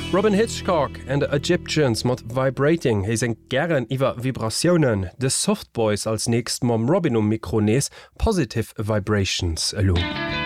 Robin Hitchcock and the Egyptians mat Vibrating hees eng gern iwwer Vibrationioen, de Softboys als nächst mam Robin Mikronees Positive Vibrations elo.